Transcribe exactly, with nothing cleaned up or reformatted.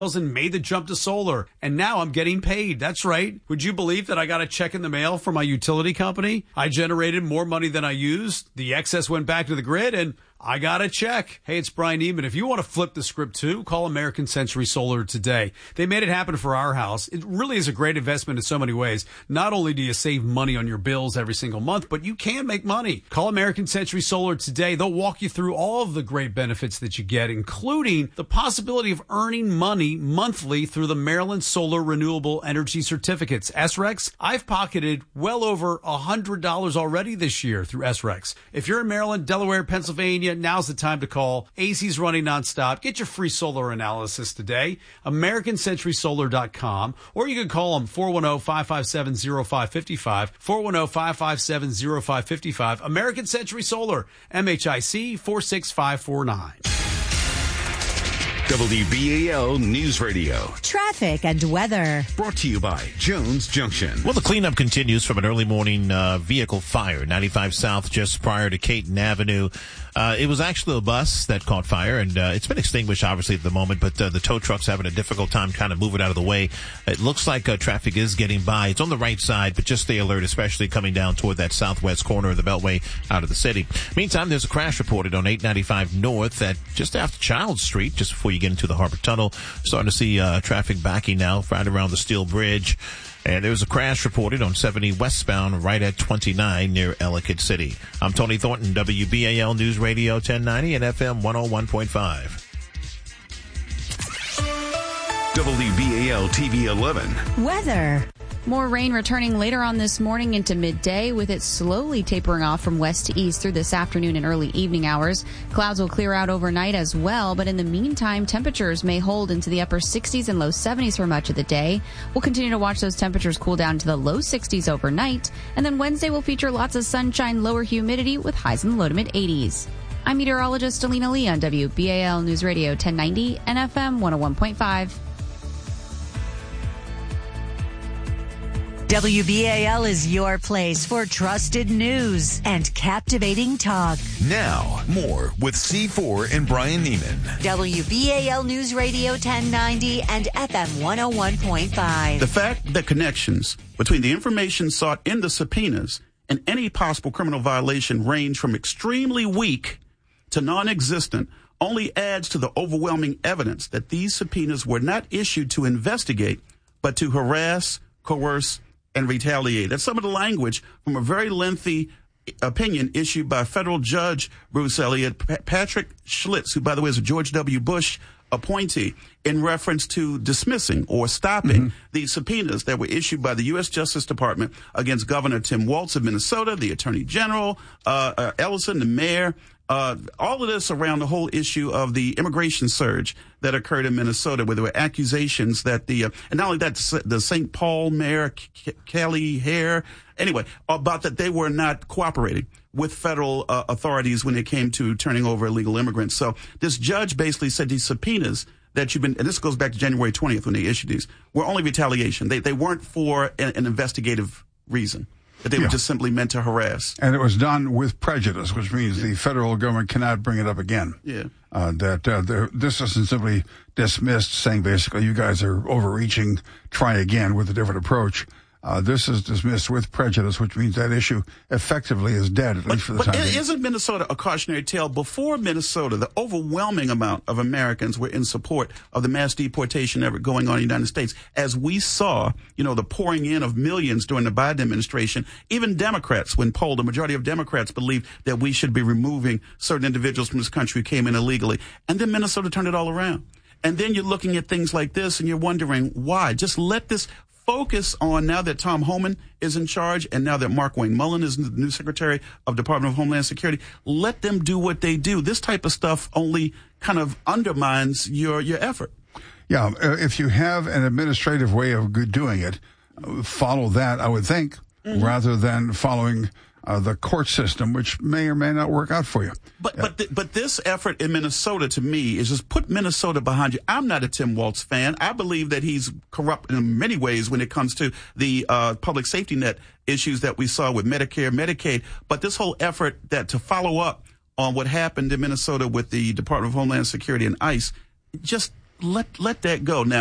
and made the jump to solar, and now I'm getting paid. That's right. Would you believe that I got a check in the mail from my utility company? I generated more money than I used. The excess went back to the grid, and I got a check. Hey, it's Brian Neiman. If you want to flip the script too, call American Century Solar today. They made it happen for our house. It really is a great investment in so many ways. Not only do you save money on your bills every single month, but you can make money. Call American Century Solar today. They'll walk you through all of the great benefits that you get, including the possibility of earning money monthly through the Maryland Solar Renewable Energy Certificates. S R E C, I've pocketed well over one hundred dollars already this year through S R E C. If you're in Maryland, Delaware, Pennsylvania, now's the time to call. A C's running nonstop. Get your free solar analysis today. American Century Solar dot com, or you can call them four one zero, five five seven, zero five five five, four one zero, five five seven, zero five five five. American Century Solar, M H I C four six five four nine. W B A L News Radio. Traffic and weather. Brought to you by Jones Junction. Well, the cleanup continues from an early morning uh, vehicle fire, ninety-five South, just prior to Caton Avenue. Uh, it was actually a bus that caught fire, and uh, it's been extinguished, obviously, at the moment, but uh, the tow truck's having a difficult time kind of moving out of the way. It looks like uh, traffic is getting by. It's on the right side, but just stay alert, especially coming down toward that southwest corner of the Beltway out of the city. Meantime, there's a crash reported on eight ninety-five North at just after Childs Street, just before you get into the Harbor Tunnel. Starting to see uh, traffic backing now right around the Steel Bridge. And there was a crash reported on seventy westbound right at twenty-nine near Ellicott City. I'm Tony Thornton, W B A L News Radio ten ninety and F M one oh one point five. W B A L T V eleven. Weather. More rain returning later on this morning into midday, with it slowly tapering off from west to east through this afternoon and early evening hours. Clouds will clear out overnight as well, but in the meantime, temperatures may hold into the upper sixties and low seventies for much of the day. We'll continue to watch those temperatures cool down to the low sixties overnight, and then Wednesday will feature lots of sunshine, lower humidity with highs in the low to mid eighties. I'm meteorologist Alina Lee on W B A L News Radio ten ninety and F M one oh one point five. W B A L is your place for trusted news and captivating talk. Now, more with C four and Brian Neiman. W B A L News Radio ten ninety and F M one oh one point five. The fact that connections between the information sought in the subpoenas and any possible criminal violation range from extremely weak to non-existent only adds to the overwhelming evidence that these subpoenas were not issued to investigate, but to harass, coerce, and retaliate. That's some of the language from a very lengthy opinion issued by federal judge Bruce Elliott, P- Patrick Schlitz, who, by the way, is a George W. Bush appointee, in reference to dismissing or stopping mm-hmm. the subpoenas that were issued by the U S Justice Department against Governor Tim Walz of Minnesota, the Attorney General, uh, uh, Ellison, the mayor, Uh, all of this around the whole issue of the immigration surge that occurred in Minnesota, where there were accusations that the, uh, and not only that, the Saint Paul mayor, K- Kelly Hare, anyway, about that they were not cooperating with federal uh, authorities when it came to turning over illegal immigrants. So this judge basically said these subpoenas that you've been, and this goes back to January twentieth when they issued these, were only retaliation. They, they weren't for an, an investigative reason. That they yeah. were just simply meant to harass. And it was done with prejudice, which means yeah. the federal government cannot bring it up again. Yeah. Uh, that uh, this isn't simply dismissed, saying basically you guys are overreaching, try again with a different approach. Uh, this is dismissed with prejudice, which means that issue effectively is dead, at but, least for the but time being. But isn't Minnesota a cautionary tale? Before Minnesota, the overwhelming amount of Americans were in support of the mass deportation effort going on in the United States. As we saw, you know, the pouring in of millions during the Biden administration, even Democrats, when polled, the majority of Democrats believed that we should be removing certain individuals from this country who came in illegally. And then Minnesota turned it all around. And then you're looking at things like this and you're wondering why. Just let this focus on, now that Tom Homan is in charge and now that Mark Wayne Mullen is the new Secretary of Department of Homeland Security, let them do what they do. This type of stuff only kind of undermines your, your effort. Yeah, if you have an administrative way of doing it, follow that, I would think, mm-hmm. rather than following Uh, the court system, which may or may not work out for you. But yeah. but th- but this effort in Minnesota, to me, is just put Minnesota behind you. I'm not a Tim Walz fan. I believe that he's corrupt in many ways when it comes to the uh, public safety net issues that we saw with Medicare, Medicaid. But this whole effort that to follow up on what happened in Minnesota with the Department of Homeland Security and ICE, just let let that go. Now,